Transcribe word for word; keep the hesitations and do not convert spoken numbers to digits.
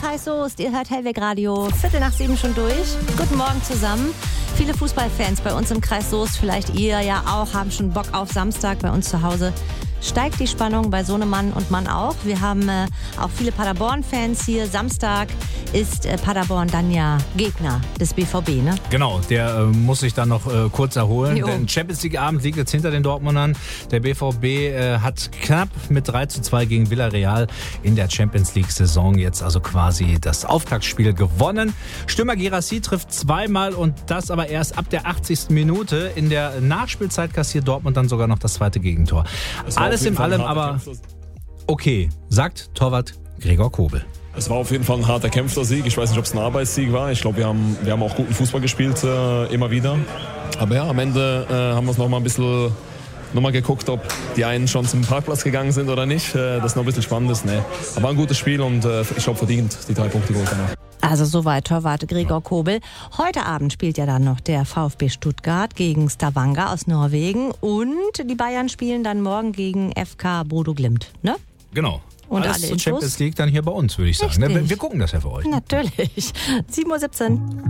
Kreis Soest, ihr hört Hellweg Radio, Viertel nach sieben schon durch. Guten Morgen zusammen. Viele Fußballfans bei uns im Kreis Soest, vielleicht ihr ja auch, haben schon Bock auf Samstag bei uns zu Hause. Steigt die Spannung bei Sohnemann und Mann auch. Wir haben äh, auch viele Paderborn-Fans hier. Samstag ist äh, Paderborn dann ja Gegner des B V B, ne? Genau, der äh, muss sich dann noch äh, kurz erholen. Jo. Der Champions League-Abend liegt jetzt hinter den Dortmundern. Der B V B äh, hat knapp mit drei zu zwei gegen Villarreal in der Champions League-Saison jetzt also quasi das Auftaktspiel gewonnen. Stürmer Guirassy trifft zweimal und das aber erst ab der achtzigsten Minute. In der Nachspielzeit kassiert Dortmund dann sogar noch das zweite Gegentor. Alles in allem aber okay, sagt Torwart Gregor Kobel. Es war auf jeden Fall ein harter erkämpfter Sieg. Ich weiß nicht, ob es ein Arbeitssieg war. Ich glaube, wir haben, wir haben auch guten Fußball gespielt, äh, immer wieder. Aber ja, am Ende äh, haben wir es noch mal ein bisschen noch mal geguckt, ob die einen schon zum Parkplatz gegangen sind oder nicht. Äh, das ist noch ein bisschen spannend. Ist. Nee. Aber ein gutes Spiel und äh, ich glaube, verdient die drei Punkte geholt haben. Also soweit Torwart Gregor Kobel. Heute Abend spielt ja dann noch der VfB Stuttgart gegen Stavanger aus Norwegen und die Bayern spielen dann morgen gegen F K Bodo Glimt, ne? Genau. Und alles alle zur Infos? Champions League dann hier bei uns, würde ich sagen. Richtig. Wir, wir gucken das ja für euch. Natürlich. sieben Uhr siebzehn.